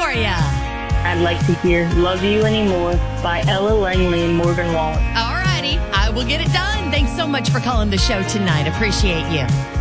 for you? I'd like to hear Love You Anymore by Ella Langley and Morgan Wallen. All righty. I will get it done. Thanks so much for calling the show tonight. Appreciate you.